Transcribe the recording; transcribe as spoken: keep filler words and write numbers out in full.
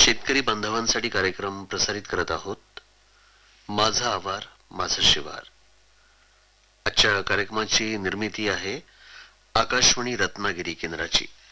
शेतकरी बांधवांसाठी कार्यक्रम प्रसारित करत आहोत. माझा आवार माझं शिवार. आजच्या कार्यक्रमाची निर्मिती आहे आकाशवाणी रत्नागिरी केंद्राची.